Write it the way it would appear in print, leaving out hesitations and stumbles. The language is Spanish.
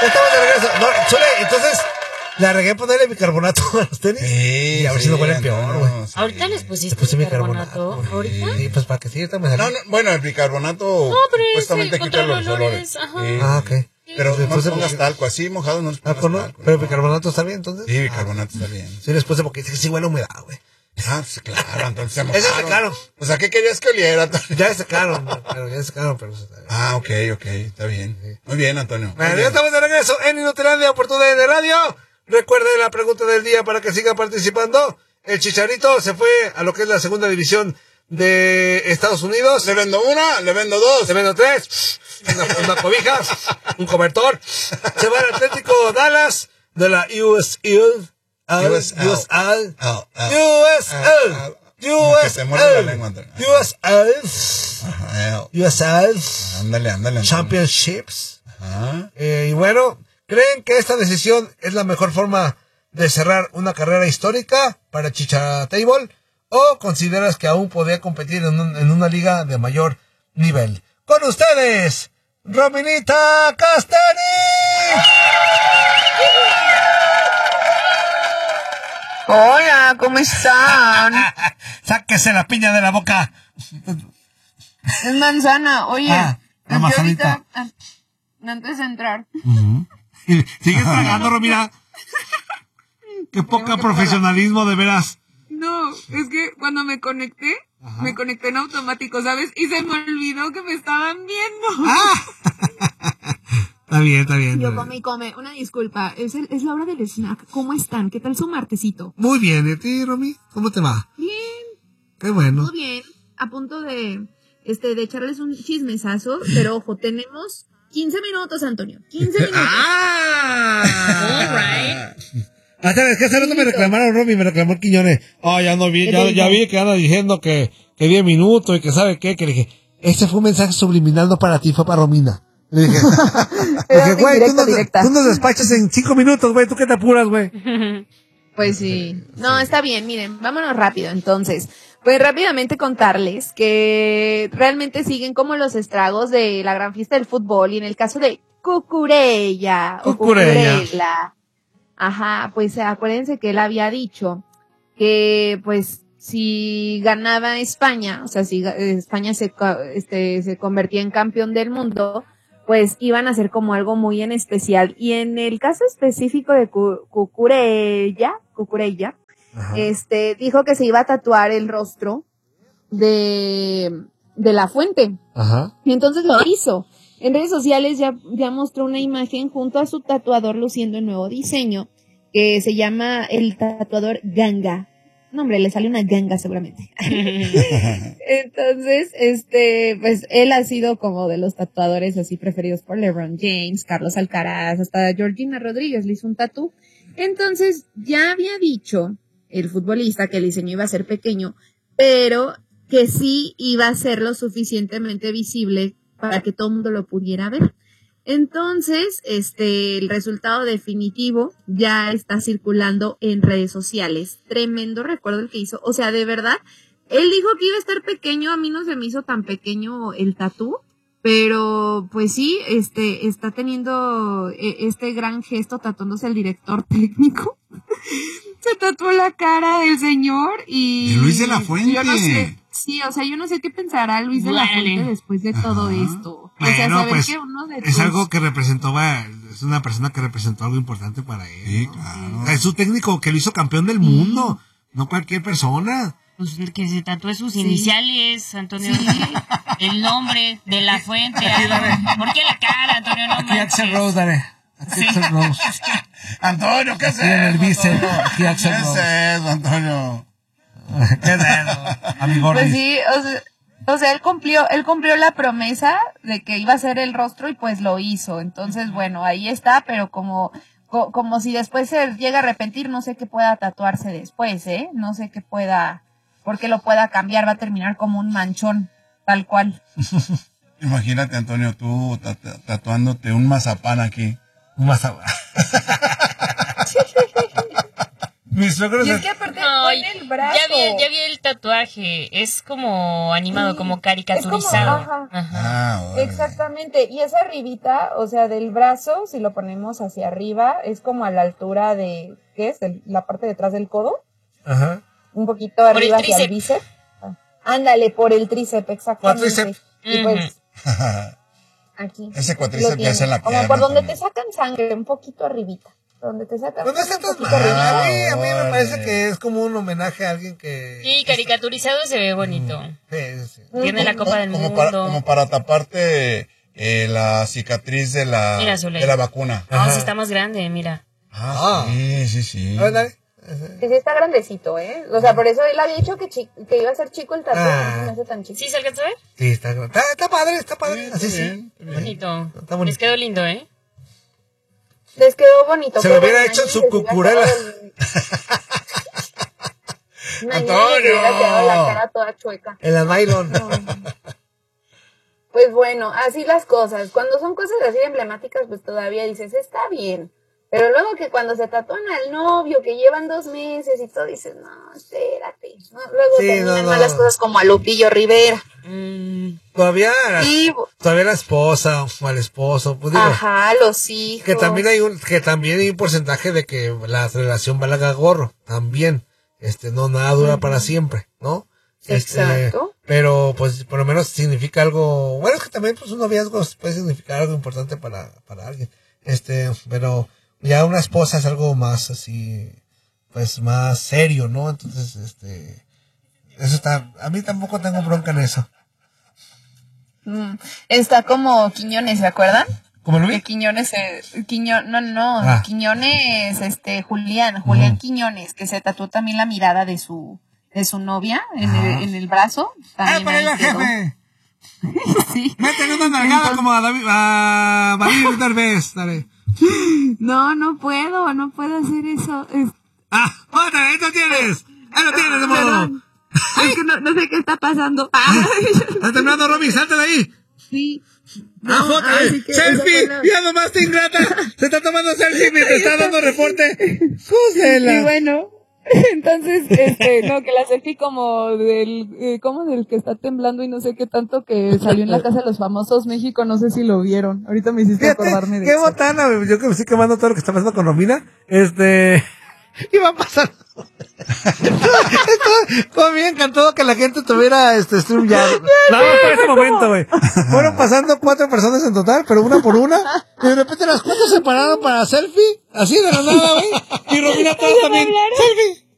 estamos de regreso. No, Chule, entonces la regué ponerle bicarbonato a los tenis. Sí, y a ver si no huelen peor, güey. Sí. ¿Ahorita les pusiste puse bicarbonato? ¿Ahorita? Sí, pues para que sí, también. No, bueno, el bicarbonato supuestamente quita los olores. Ah, ok. Pero no pongas talco, así mojado no les pongas talco. Pero bicarbonato está bien, entonces. Sí, bicarbonato está bien. Sí, les puse porque sí huele a humedad, güey. Ah, sí, claro, entonces se mojaron. Eso se secaron. Pues, ¿a qué querías que oliera? Ya se secaron, pero Ah, ok, está bien. Sí. Muy bien, Antonio. Bueno, ya estamos de regreso en Inutilandia por tu DN Radio. Recuerden la pregunta del día para que sigan participando. El Chicharito se fue a lo que es la segunda división de Estados Unidos. Le vendo una, le vendo dos. Le vendo tres. Una cobija, un cobertor. Se va al Atlético Dallas de la USL. USL. Ándale. Championships. Y bueno, ¿creen que esta decisión es la mejor forma de cerrar una carrera histórica para Chicha Table? ¿O consideras que aún podría competir en una liga de mayor nivel? Con ustedes, Rominita Castani. Hola, ¿cómo están? Sáquese la piña de la boca. Es manzana, oye. La manzanita. Antes de entrar. ¿Sigues tragando, Romina? Qué poca profesionalismo, de veras. No, es que cuando me conecté en automático, ¿sabes? Y se me olvidó que me estaban viendo. Está bien. Yo come. Una disculpa, es la hora del snack. ¿Cómo están? ¿Qué tal su martesito? Muy bien, ¿y a ti, Romy? ¿Cómo te va? Bien. Qué bueno. Muy bien. A punto de echarles un chismesazo, pero ojo, tenemos 15 minutos, Antonio. 15 minutos. All right. ¿Sabes qué? Hace rato me reclamaron, Romy, me reclamó el Quiñones. Ya no vi, ya vi que anda diciendo que 10 minutos y que sabe qué, que le dije, este fue un mensaje subliminal, no para ti, fue para Romina. Le dije, güey, tú nos despachas en 5 minutos, güey, ¿tú qué te apuras, güey? Pues sí. No, está bien, miren, vámonos rápido, entonces. Pues rápidamente contarles que realmente siguen como los estragos de la gran fiesta del fútbol y en el caso de Cucurella. Ajá, pues acuérdense que él había dicho que pues si ganaba España, o sea, si España se convertía en campeón del mundo, pues iban a hacer como algo muy en especial. Y en el caso específico de Cucurella, dijo que se iba a tatuar el rostro de La Fuente. Ajá. Y entonces lo hizo. En redes sociales ya mostró una imagen junto a su tatuador luciendo el nuevo diseño, que se llama el tatuador Ganga. No, hombre, le sale una ganga seguramente. Entonces, pues él ha sido como de los tatuadores así preferidos por LeBron James, Carlos Alcaraz, hasta Georgina Rodríguez le hizo un tatú. Entonces, ya había dicho el futbolista que el diseño iba a ser pequeño, pero que sí iba a ser lo suficientemente visible para que todo el mundo lo pudiera ver. Entonces, el resultado definitivo ya está circulando en redes sociales. Tremendo recuerdo el que hizo. O sea, de verdad, él dijo que iba a estar pequeño. A mí no se me hizo tan pequeño el tatú, pero pues sí, está teniendo este gran gesto tatuándose el director técnico. Se tatuó la cara del señor y Luis de la Fuente. Yo no sé. Sí, o sea, yo no sé qué pensará Luis de la Fuente después de todo esto. Bueno, o sea, saber pues, que uno de es algo que representó, es una persona que representó algo importante para él. Sí, ¿no? claro. Es su técnico que lo hizo campeón del mundo, no cualquier persona. Pues el que se tatúe sus iniciales, Antonio. El nombre de La Fuente. ¿Por qué la cara, Antonio? No Aquí Axel Rose, dale. Aquí Axel Rose. Antonio, ¿qué es eso? En el bíceps. Aquí Axel ¿Qué Rose. es eso, Antonio? ¿Qué es eso? Amigo. Pues sí, o sea, él cumplió la promesa de que iba a ser el rostro y pues lo hizo. Entonces, bueno, ahí está, pero como si después se llega a arrepentir, no sé qué pueda tatuarse después, no sé qué pueda, porque lo pueda cambiar, va a terminar como un manchón, tal cual. Imagínate, Antonio, tú tatuándote un mazapán aquí. Un mazapán. Mis suegros... Y es que aparte Ay, pone el brazo. ya vi el tatuaje. Es como animado, como caricaturizado. Es como, ajá. Ajá. órale. Exactamente, y esa arribita, o sea, del brazo, si lo ponemos hacia arriba, es como a la altura de, ¿qué es? La parte detrás del codo, Ajá. un poquito arriba hacia el tríceps. bíceps. Ándale, por el tríceps, exactamente. Cuatríceps. Y pues, aquí. Ese cuatríceps lo ya es en la tiene. pierna. Como por donde también. te sacan sangre, un poquito arribita. Donde te sacan Pues no está un tan poquito mal. arribita. A mí me parece Órale. que es como un homenaje a alguien que... Sí, caricaturizado se ve bonito. Sí, sí. Tiene la Copa del Como Mundo. para taparte la cicatriz de Mira, la, Zuley. de la vacuna. No, Ajá. sí está más grande, mira. Ah. Sí. A ver, dale. Sí, sí está grandecito, ¿eh? O sea, por eso él había dicho que iba a ser chico el tatuaje, no se me hace tan chico. ¿Sí se alcanza a ver? Sí, está padre, está padre. Así sí. Bien, bien. Bonito. Está bonito. Les quedó lindo, ¿eh? Les quedó bonito. Se pero lo hubiera bueno, hecho en su imagínense si cucurela. hubiera quedado imagínense ¡Antonio! si hubiera quedado la cara toda chueca. En la nylon. Pues bueno, así las cosas. Cuando son cosas así emblemáticas, pues todavía dices, está bien. Pero luego que cuando se tatúan al novio, que llevan 2 meses y todo, dices, no, espérate. ¿No? Luego Sí, terminan no. malas cosas como a Lupillo Rivera. Todavía Y, la esposa o el esposo, pues digo, ajá, los hijos. que también hay un porcentaje de que la relación valga gorro, también, no nada dura para siempre, ¿no? Exacto. Pero pues por lo menos significa algo, bueno, es que también pues un noviazgo puede significar algo importante para alguien, pero ya una esposa es algo más así, pues más serio, ¿no? Entonces, eso está, a mí tampoco tengo bronca en eso. Está como Quiñones, ¿se acuerdan? ¿Cómo lo vi? Que Quiñones, Ah. Quiñones, Julián Quiñones, que se tatuó también la mirada de su novia en el brazo. También para ahí el quedó. jefe! Sí. Métele una nalgada como a David Derbez, dale. No puedo hacer eso. ¡Otra! ¡Ahí lo tienes! ¡Ahí lo tienes, de modo! Perdón. Es que no sé qué está pasando. ¡Está temblando, Romy! ¡Salte de ahí! Sí. ¡Así que ¡selfie! ¡Ya nomás te ingrata! ¡Se está tomando selfie mientras está dando reporte! ¡Júsela! Y bueno, entonces, no, que la selfie como del que está temblando y no sé qué tanto que salió en la Casa de los Famosos México, no sé si lo vieron. Ahorita me hiciste acordarme de ¡Qué eso. botana! Yo que me estoy quemando todo lo que está pasando con Romina. Iba a pasar. Estuvo bien encantado que la gente tuviera stream ya. Nada más por ese momento, güey. Fueron pasando 4 personas en total, pero una por una. Y de repente las 4 se pararon para selfie. Así de la nada, güey. Y Romina todas también. ¡Selfie!